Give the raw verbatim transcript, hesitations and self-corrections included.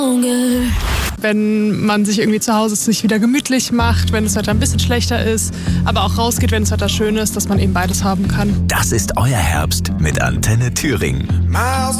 Wenn man sich irgendwie zu Hause sich wieder gemütlich macht, wenn das Wetter ein bisschen schlechter ist, aber auch rausgeht, wenn das Wetter schön ist, dass man eben beides haben kann. Das ist euer Herbst mit Antenne Thüringen. Miles